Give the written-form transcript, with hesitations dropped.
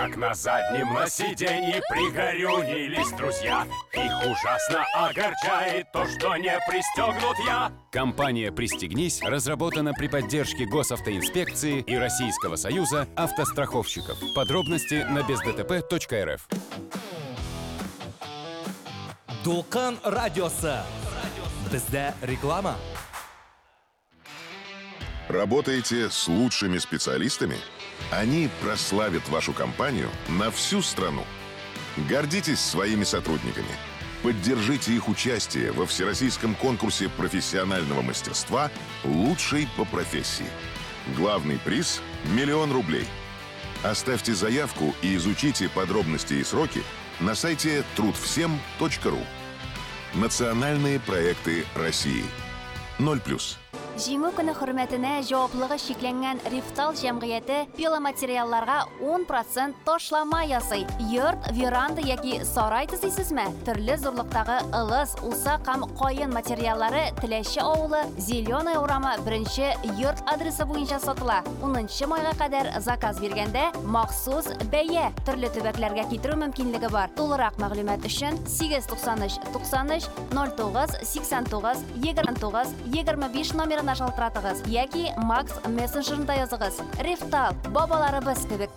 как на заднем на сиденье пригорюнились друзья. Их ужасно огорчает то, что не пристегнут я. Компания «Пристегнись» разработана при поддержке Госавтоинспекции и Российского союза автостраховщиков. Подробности на бездтп.рф. Толқын радиосы. Бізде реклама. Работаете с лучшими специалистами? Они прославят вашу компанию на всю страну. Гордитесь своими сотрудниками. Поддержите их участие во всероссийском конкурсе профессионального мастерства «Лучший по профессии». Главный приз – 1 000 000 рублей. Оставьте заявку и изучите подробности и сроки на сайте трудвсем.ру. Национальные проекты России. 0+. Җиңү көне хөрмәтенә җаваплылыгы шикләнгән Рифтал җәмгыяте биоматериалларга 10% ташлама ясый. Йорт, веранда яки сарай төзисезме? Төрле зурлыктагы ылыс, усак һәм каен материаллары Теләче авылы, Зеленая урамы 1-нче йорт адресы буенча сатыла. 10 майга кадәр заказ биргәндә махсус бәя төрле төбәкләргә китерү мөмкинлеге бар. Тулырак мәгълүмат өчен 893 93 09 89 29 25 номерына шалтыратыгыз яки Макс мессенджерында языгыз. Рифтал, бабаларыбыз кебек